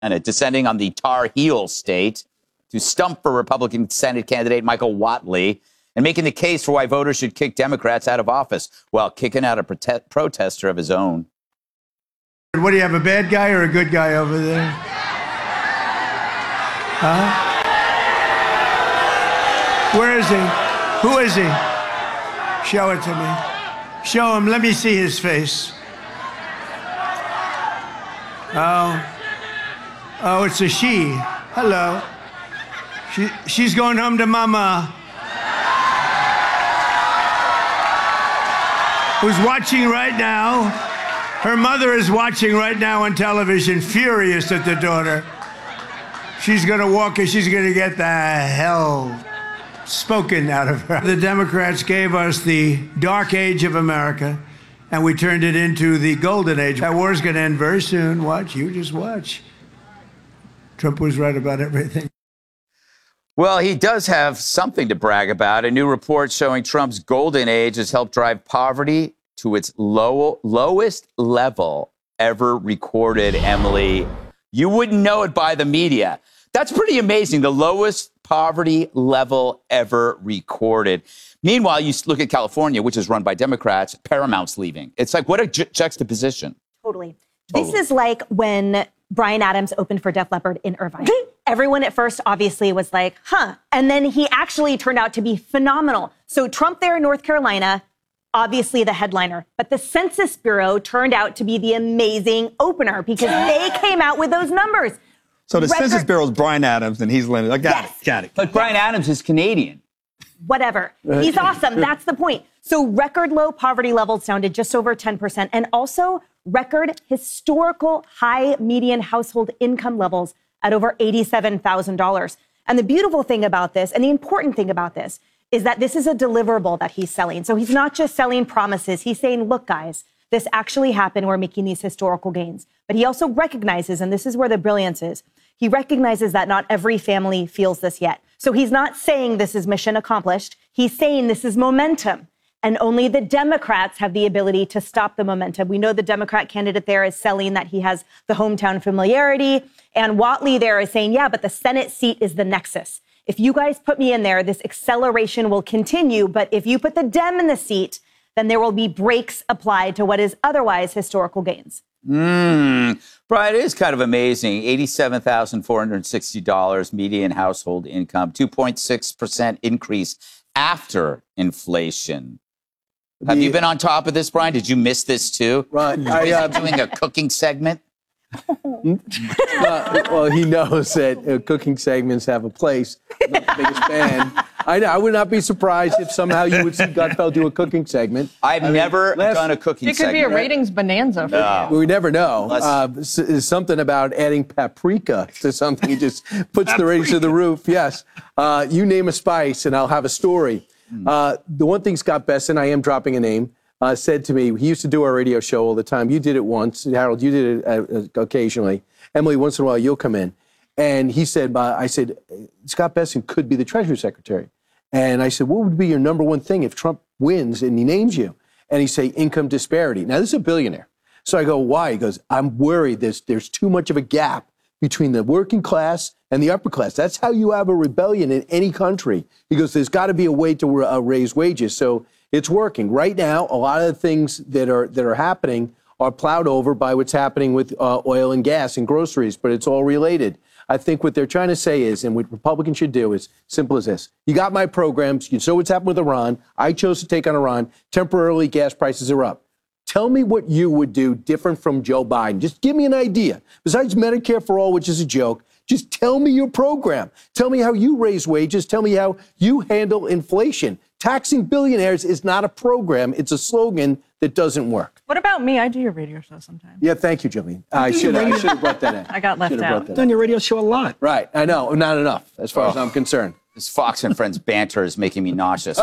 Senate, descending on the Tar Heel state to stump for Republican Senate candidate Michael Whatley and making the case for why voters should kick Democrats out of office while kicking out a protester of his own. What do you have, a bad guy or a good guy over there? Huh? Where is he? Who is he? Show it to me. Show him. Let me see his face. Oh, it's a she. Hello. She's going home to mama. Who's watching right now. Her mother is watching right now on television, furious at the daughter. She's going to walk and she's going to get the hell spoken out of her. The Democrats gave us the dark age of America, and we turned it into the golden age. That war's going to end very soon. Watch, you just watch. Trump was right about everything. Well, he does have something to brag about. A new report showing Trump's golden age has helped drive poverty to its lowest level ever recorded, Emily. You wouldn't know it by the media. That's pretty amazing. The lowest poverty level ever recorded. Meanwhile, you look at California, which is run by Democrats. Paramount's leaving. It's like, what a juxtaposition. Totally. This is like when Bryan Adams opened for Def Leppard in Irvine. Everyone at first obviously was like, huh. And then he actually turned out to be phenomenal. So Trump there in North Carolina, obviously the headliner. But the Census Bureau turned out to be the amazing opener because they came out with those numbers. So the Census Bureau is Bryan Adams, and he's Leonard. I got it. But Bryan Adams is Canadian. Whatever. He's awesome. That's the point. So record low poverty levels sounded just over 10%, and also record historical high median household income levels at over $87,000. And the beautiful thing about this, and the important thing about this, is that this is a deliverable that he's selling. So he's not just selling promises. He's saying, look, guys, this actually happened. We're making these historical gains. But he also recognizes, and this is where the brilliance is, he recognizes that not every family feels this yet. So he's not saying this is mission accomplished. He's saying this is momentum. And only the Democrats have the ability to stop the momentum. We know the Democrat candidate there is selling that he has the hometown familiarity. And Whatley there is saying, yeah, but the Senate seat is the nexus. If you guys put me in there, this acceleration will continue. But if you put the Dem in the seat, then there will be brakes applied to what is otherwise historical gains. Brian, it is kind of amazing. $87,460 median household income, 2.6% increase after inflation. Have you been on top of this, Brian? Did you miss this too? Right. Doing a cooking segment? Well, he knows that cooking segments have a place. I'm not the biggest fan. I would not be surprised if somehow you would see Gutfeld do a cooking segment. I've never done a cooking segment. It could be a ratings bonanza for you. We never know. There's something about adding paprika to something. It just puts the ratings to the roof. Yes. You name a spice, and I'll have a story. The one thing Scott Besson, I am dropping a name, said to me, he used to do our radio show all the time. You did it once. Harold, you did it occasionally. Emily, once in a while, you'll come in. And he said, I said, Scott Besson could be the Treasury Secretary. And I said, what would be your number one thing if Trump wins and he names you? And he say, income disparity. Now, this is a billionaire. So I go, why? He goes, I'm worried there's too much of a gap between the working class and the upper class. That's how you have a rebellion in any country. He goes, there's got to be a way to raise wages. So it's working. Right now, a lot of the things that are happening are plowed over by what's happening with oil and gas and groceries, but it's all related. I think what they're trying to say is, and what Republicans should do is simple as this. You got my programs. You saw what's happened with Iran. I chose to take on Iran. Temporarily, gas prices are up. Tell me what you would do different from Joe Biden. Just give me an idea. Besides Medicare for All, which is a joke, just tell me your program. Tell me how you raise wages. Tell me how you handle inflation. Taxing billionaires is not a program. It's a slogan that doesn't work. What about me? I do your radio show sometimes. Yeah, thank you, Jillian. I should have brought that in. I got left out. I've done your radio show a lot. Right, I know. Not enough, as far as I'm concerned. This Fox and Friends banter is making me nauseous.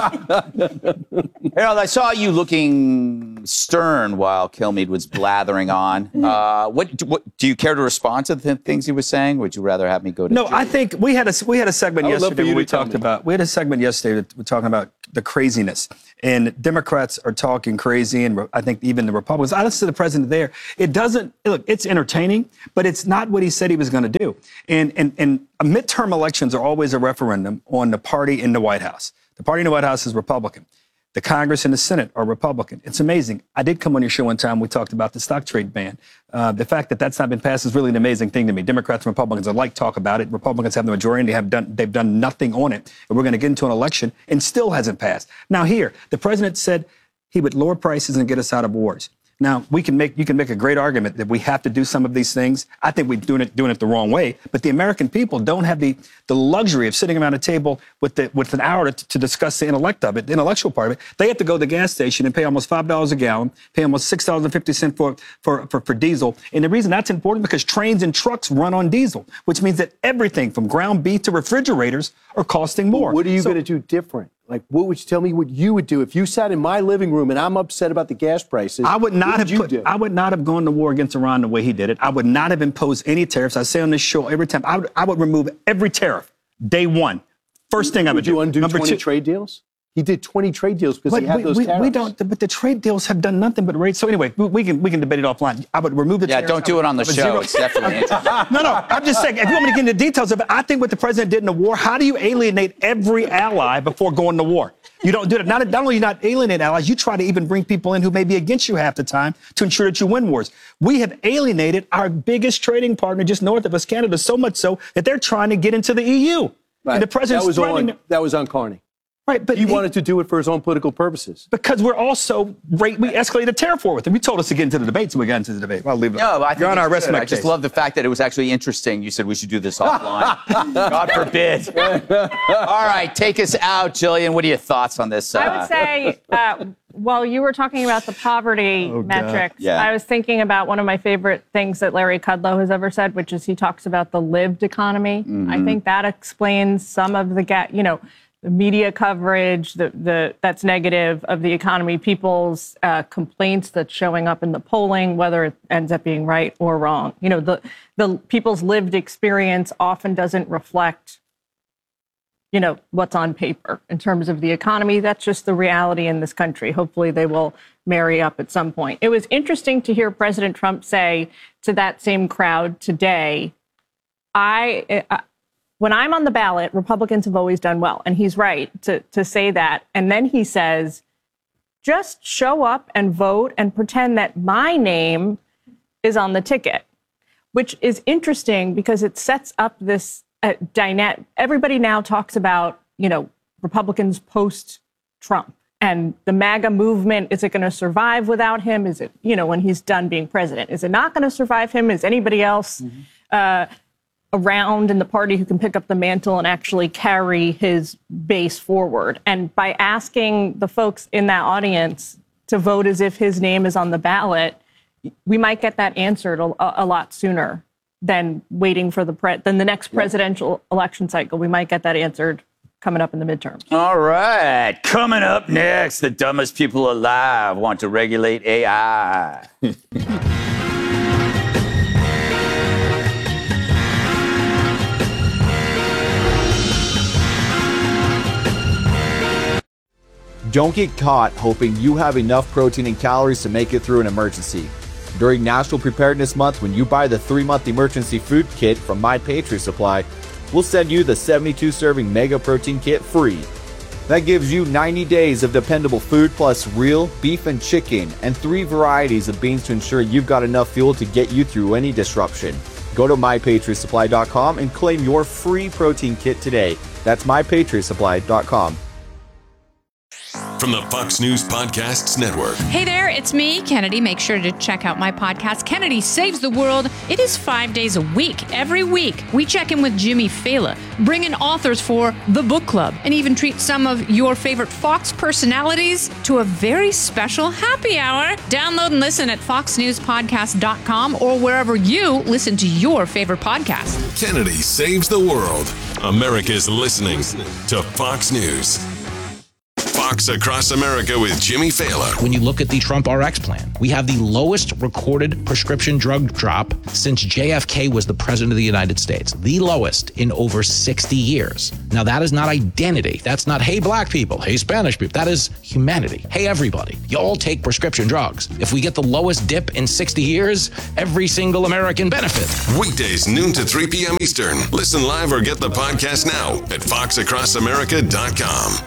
Harold, I saw you looking stern while Kilmeade was blathering on. What do you care to respond to the things he was saying? Would you rather have me go to No, jail? I think we had a segment yesterday where we talked me. about. We had a segment yesterday that we're talking about the craziness, and Democrats are talking crazy, and I think even the Republicans. I listened to the president there. It doesn't look. It's entertaining, but it's not what he said he was going to do. And midterm elections are always a referendum on the party in the White House. The party in the White House is Republican. The Congress and the Senate are Republican. It's amazing. I did come on your show one time. We talked about the stock trade ban. The fact that that's not been passed is really an amazing thing to me. Democrats and Republicans alike talk about it. Republicans have the majority, and they've done nothing on it. And we're going to get into an election, and still hasn't passed. Now here, the president said he would lower prices and get us out of wars. Now, you can make a great argument that we have to do some of these things. I think we're doing it the wrong way. But the American people don't have the luxury of sitting around a table with an hour to discuss the intellectual part of it. They have to go to the gas station and pay almost $5 a gallon, pay almost $6.50 for diesel. And the reason that's important because trains and trucks run on diesel, which means that everything from ground beef to refrigerators are costing more. What are you going to do different? Like, what would you tell me what you would do if you sat in my living room and I'm upset about the gas prices? I would not have gone to war against Iran the way he did it. I would not have imposed any tariffs. I say on this show every time, I would remove every tariff day one. First thing I would do. Would you undo 20 trade deals? He did 20 trade deals because he had those tariffs. We don't, but the trade deals have done nothing but raise. So anyway, we can debate it offline. I would remove the tariffs. Yeah, don't do it on the show. It's definitely interesting. No, I'm just saying, if you want me to get into the details of it, I think what the president did in the war, how do you alienate every ally before going to war? You don't do it. Not only you not alienate allies, you try to even bring people in who may be against you half the time to ensure that you win wars. We have alienated our biggest trading partner just north of us, Canada, so much so that they're trying to get into the EU. Right. And the president's that was on Carney. Right, but he wanted to do it for his own political purposes. Because we escalated tariff war with him. You told us to get into the debate, so we got into the debate. I'll leave it. No, I think you're on our rest. I just love the fact that it was actually interesting. You said we should do this offline. God forbid. All right, take us out, Jillian. What are your thoughts on this? I would say, while you were talking about the poverty metrics, I was thinking about one of my favorite things that Larry Kudlow has ever said, which is he talks about the lived economy. Mm-hmm. I think that explains some of the gap, the media coverage that's negative of the economy, people's complaints that's showing up in the polling, whether it ends up being right or wrong. The people's lived experience often doesn't reflect, what's on paper in terms of the economy. That's just the reality in this country. Hopefully they will marry up at some point. It was interesting to hear President Trump say to that same crowd today, when I'm on the ballot, Republicans have always done well. And he's right to say that. And then he says, just show up and vote and pretend that my name is on the ticket, which is interesting because it sets up this dynamic. Everybody now talks about, Republicans post-Trump and the MAGA movement. Is it going to survive without him? Is it, when he's done being president? Is it not going to survive him? Is anybody else around in the party who can pick up the mantle and actually carry his base forward? And by asking the folks in that audience to vote as if his name is on the ballot, we might get that answered a lot sooner than waiting for the next presidential election cycle. We might get that answered coming up in the midterms. All right. Coming up next, the dumbest people alive want to regulate AI. Don't get caught hoping you have enough protein and calories to make it through an emergency. During National Preparedness Month, when you buy the 3-month emergency food kit from My Patriot Supply, we'll send you the 72-serving Mega Protein Kit free. That gives you 90 days of dependable food plus real beef and chicken and 3 varieties of beans to ensure you've got enough fuel to get you through any disruption. Go to MyPatriotSupply.com and claim your free protein kit today. That's MyPatriotSupply.com. from the Fox News Podcasts Network. Hey there, it's me, Kennedy. Make sure to check out my podcast, Kennedy Saves the World. It is 5 days a week. Every week, we check in with Jimmy Fallon, bring in authors for the book club, and even treat some of your favorite Fox personalities to a very special happy hour. Download and listen at foxnewspodcast.com or wherever you listen to your favorite podcast. Kennedy Saves the World. America's listening to Fox News. Fox Across America with Jimmy Fallon. When you look at the Trump RX plan, we have the lowest recorded prescription drug drop since JFK was the president of the United States. The lowest in over 60 years. Now, that is not identity. That's not, hey, black people, hey, Spanish people. That is humanity. Hey, everybody, you all take prescription drugs. If we get the lowest dip in 60 years, every single American benefits. Weekdays, noon to 3 p.m. Eastern. Listen live or get the podcast now at foxacrossamerica.com.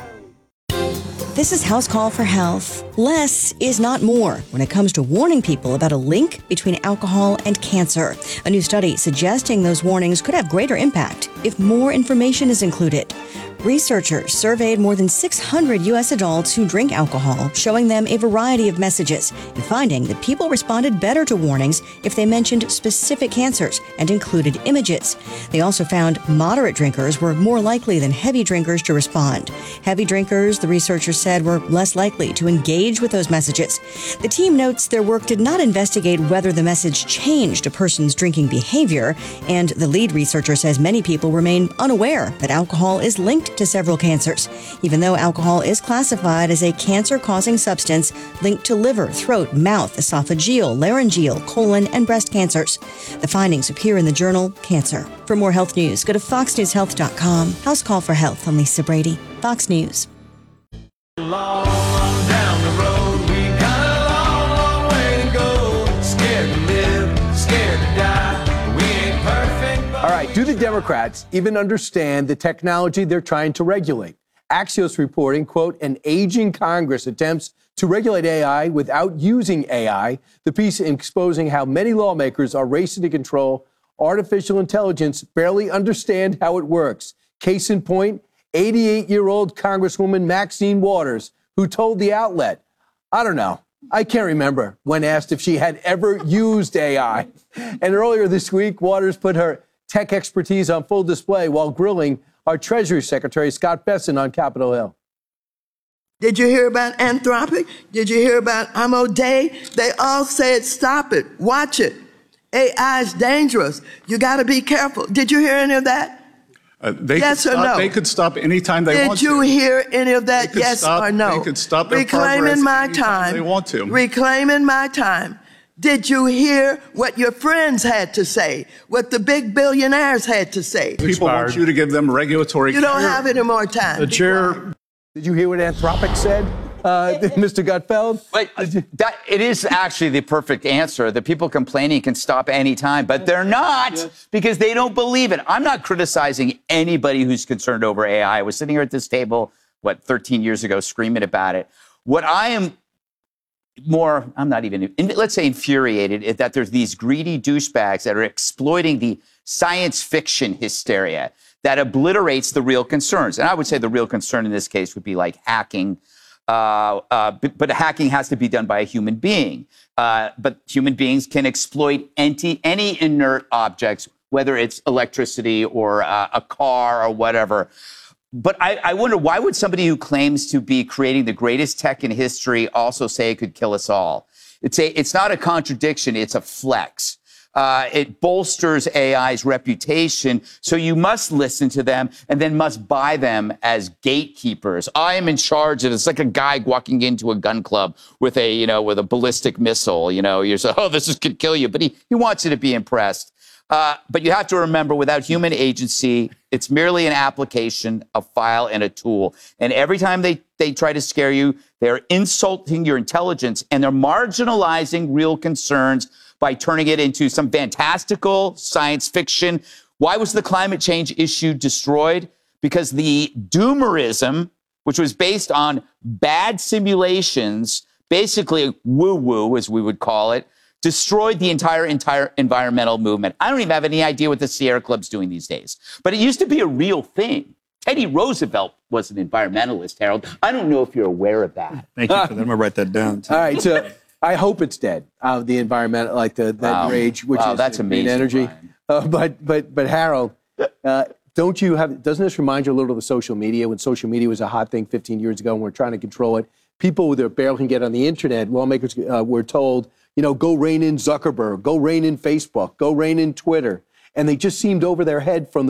This is House Call for Health. Less is not more when it comes to warning people about a link between alcohol and cancer. A new study suggesting those warnings could have greater impact if more information is included. Researchers surveyed more than 600 U.S. adults who drink alcohol, showing them a variety of messages and finding that people responded better to warnings if they mentioned specific cancers and included images. They also found moderate drinkers were more likely than heavy drinkers to respond. Heavy drinkers, the researchers said, were less likely to engage with those messages. The team notes their work did not investigate whether the message changed a person's drinking behavior, and the lead researcher says many people remain unaware that alcohol is linked to several cancers, even though alcohol is classified as a cancer-causing substance linked to liver, throat, mouth, esophageal, laryngeal, colon, and breast cancers. The findings appear in the journal Cancer. For more health news, go to foxnewshealth.com. House Call for Health. I'm Lisa Brady, Fox News. Long down the road, we got a long way to go. Scared to live, scared to die. We ain't perfect. All right, do the Democrats even understand the technology they're trying to regulate? Axios reporting, quote, an aging Congress attempts to regulate AI without using AI. The piece exposing how many lawmakers are racing to control artificial intelligence, barely understand how it works. Case in point, 88-year-old Congresswoman Maxine Waters, who told the outlet, I don't know, I can't remember, when asked if she had ever used AI. And earlier this week, Waters put her tech expertise on full display while grilling our Treasury Secretary, Scott Bessent, on Capitol Hill. Did you hear about Anthropic? Did you hear about Amo Day? They all said, stop it, watch it. AI is dangerous. You got to be careful. Did you hear any of that? Yes or no? They could stop anytime they want to. Did you hear any of that? Yes or no? They could stop their Reclaiming my time. They want to. Reclaiming my time. Did you hear what your friends had to say? What the big billionaires had to say? People want you to give them regulatory. You don't have any more time. The chair. Did you hear what Anthropic said, Mr. Gutfeld? It is actually the perfect answer. The people complaining can stop any time, but they're not because they don't believe it. I'm not criticizing anybody who's concerned over AI. I was sitting here at this table, 13 years ago, screaming about it. What I am I'm not even, let's say infuriated, is that there's these greedy douchebags that are exploiting the science fiction hysteria that obliterates the real concerns. And I would say the real concern in this case would be like hacking. But hacking has to be done by a human being. But human beings can exploit any inert objects, whether it's electricity or a car or whatever. But I wonder, why would somebody who claims to be creating the greatest tech in history also say it could kill us all? It's not a contradiction, it's a flex. It bolsters AI's reputation, so you must listen to them and then must buy them as gatekeepers. I am in charge of it. It's like a guy walking into a gun club with a ballistic missile. You're saying, oh, this could kill you, but he wants you to be impressed. But you have to remember, without human agency, it's merely an application, a file, and a tool. And every time they try to scare you, they're insulting your intelligence and they're marginalizing real concerns by turning it into some fantastical science fiction. Why was the climate change issue destroyed? Because the doomerism, which was based on bad simulations, basically woo-woo, as we would call it, destroyed the entire environmental movement. I don't even have any idea what the Sierra Club's doing these days. But it used to be a real thing. Teddy Roosevelt was an environmentalist, Harold. I don't know if you're aware of that. Thank you for that. I'm going to write that down. All right, so I hope it's dead. The environmental, like that rage, which is that's green amazing, energy. But Harold, doesn't this remind you a little of the social media when social media was a hot thing 15 years ago and we're trying to control it? People that barely can get on the internet, lawmakers were told, go rein in Zuckerberg, go rein in Facebook, go rein in Twitter, and they just seemed over their head from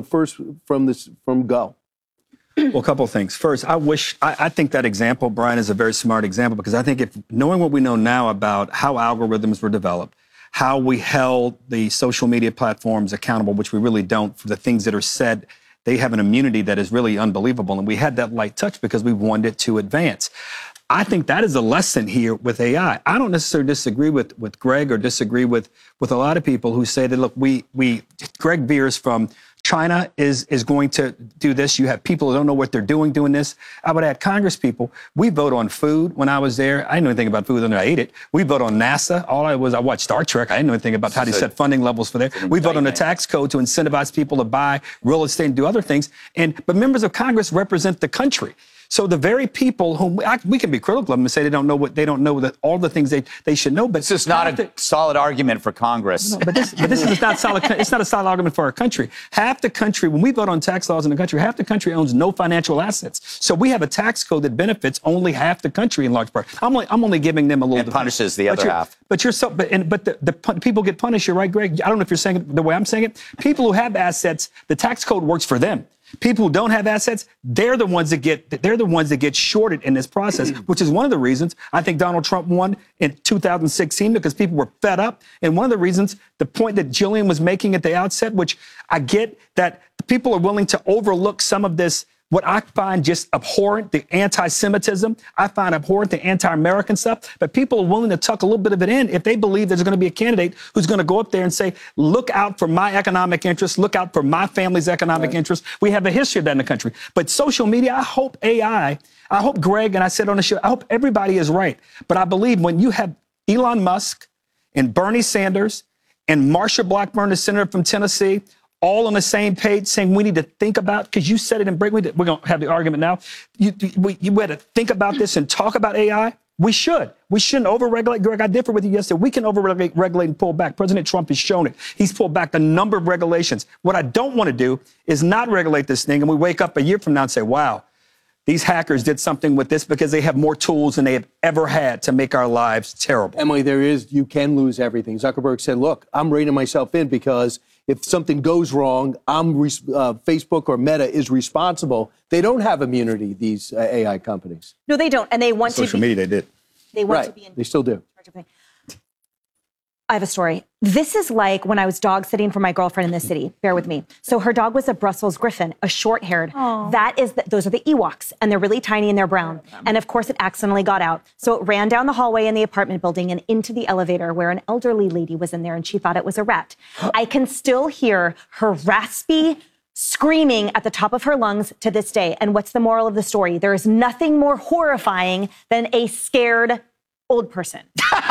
go. Well, a couple of things. First, I think that example, Brian, is a very smart example because I think if knowing what we know now about how algorithms were developed, how we held the social media platforms accountable, which we really don't, for the things that are said, they have an immunity that is really unbelievable. And we had that light touch because we wanted it to advance. I think that is a lesson here with AI. I don't necessarily disagree with Greg or disagree with a lot of people who say that, look, Greg veers from China is going to do this. You have people who don't know what they're doing this. I would add Congress people. We vote on food. When I was there, I didn't know anything about food, and I ate it. We vote on NASA. I watched Star Trek. I didn't know anything about how to set funding levels for there. We vote on the tax code to incentivize people to buy real estate and do other things. But members of Congress represent the country. So the very people whom we can be critical of them and say they don't know all the things they should know. But it's just not a solid argument for Congress. No, but this is not solid. It's not a solid argument for our country. Half the country, when we vote on tax laws in the country, half the country owns no financial assets. So we have a tax code that benefits only half the country in large part. I'm only giving them a little. And punishes the other half. But the people get punished. You're right, Greg. I don't know if you're saying it the way I'm saying it. People who have assets, the tax code works for them. People who don't have assets, they're the ones that get shorted in this process, which is one of the reasons I think Donald Trump won in 2016 because people were fed up. And one of the reasons, the point that Jillian was making at the outset, which I get that people are willing to overlook some of this, what I find just abhorrent, the anti-Semitism. I find abhorrent the anti-American stuff. But people are willing to tuck a little bit of it in if they believe there's going to be a candidate who's going to go up there and say, look out for my economic interests, look out for my family's economic interests. We have a history of that in the country. But social media, I hope Greg, and I said on the show, I hope everybody is right. But I believe when you have Elon Musk and Bernie Sanders and Marsha Blackburn, the senator from Tennessee, all on the same page saying we need to think about, because you said it in break, we're going to have the argument now. You had to think about this and talk about AI. We should. We shouldn't overregulate. Greg, I differ with you yesterday. We can overregulate and pull back. President Trump has shown it. He's pulled back a number of regulations. What I don't want to do is not regulate this thing and we wake up a year from now and say, wow, these hackers did something with this because they have more tools than they have ever had to make our lives terrible. Emily, you can lose everything. Zuckerberg said, look, I'm reining myself in because if something goes wrong, Facebook or Meta is responsible. They don't have immunity, these AI companies. No, they don't. And they want social media, they did. They want to be in. They still do. I have a story. This is like when I was dog sitting for my girlfriend in the city. Bear with me. So her dog was a Brussels Griffon, a short-haired. Those are the Ewoks, and they're really tiny and they're brown. And of course, it accidentally got out. So it ran down the hallway in the apartment building and into the elevator where an elderly lady was in there, and she thought it was a rat. I can still hear her raspy screaming at the top of her lungs to this day. And what's the moral of the story? There is nothing more horrifying than a scared old person.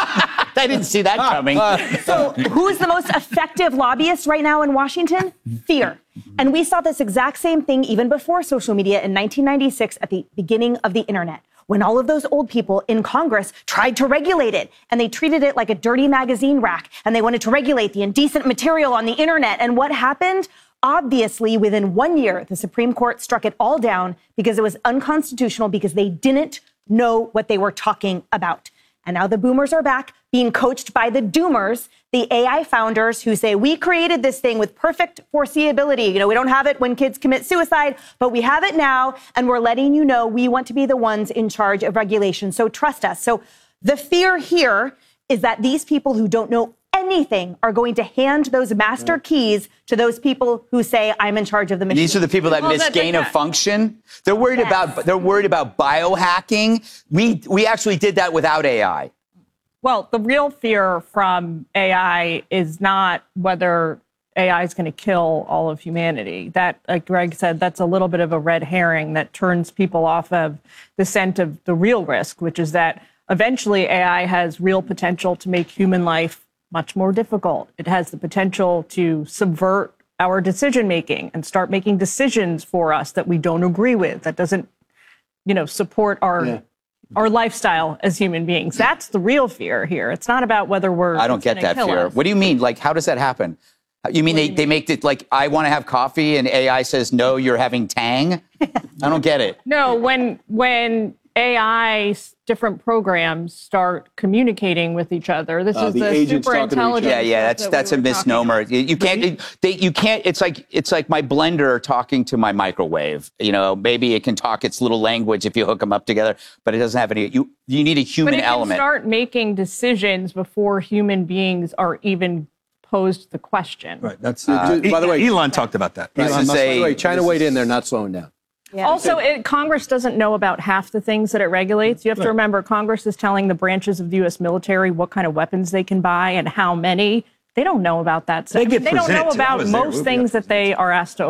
I didn't see that coming. So who's the most effective lobbyist right now in Washington? Fear. And we saw this exact same thing even before social media in 1996 at the beginning of the internet, when all of those old people in Congress tried to regulate it, and they treated it like a dirty magazine rack, and they wanted to regulate the indecent material on the internet. And what happened? Obviously, within 1 year, the Supreme Court struck it all down because it was unconstitutional, because they didn't know what they were talking about. And now the boomers are back, being coached by the doomers, the AI founders who say, we created this thing with perfect foreseeability. We don't have it when kids commit suicide, but we have it now, and we're letting you know we want to be the ones in charge of regulation. So trust us. So the fear here is that these people who don't know anything are going to hand those master keys to those people who say, I'm in charge of the machine. These are the people that miss gain of function. They're worried about biohacking. We actually did that without AI. Well, the real fear from AI is not whether AI is going to kill all of humanity. That, like Greg said, that's a little bit of a red herring that turns people off of the scent of the real risk, which is that eventually AI has real potential to make human life much more difficult. It has the potential to subvert our decision making and start making decisions for us that we don't agree with, that doesn't, support our lifestyle as human beings. That's the real fear here. It's not about whether we're. I don't get that fear. What do you mean? Like, how does that happen? You mean they make it like, I want to have coffee and AI says, no, you're having Tang? I don't get it. No, when AI different programs start communicating with each other, this is the super intelligent. Yeah, that's a misnomer. You can't. It's like my blender talking to my microwave. Maybe it can talk its little language if you hook them up together, but it doesn't have any. You need a human element. But it can start making decisions before human beings are even posed the question. Right. That's by the way, Elon talked about that. By the way, China weighed in. They're not slowing down. Yeah. Also, Congress doesn't know about half the things that it regulates. You have to remember, Congress is telling the branches of the U.S. military what kind of weapons they can buy and how many. They don't know about that stuff. They don't know about most things that they are asked to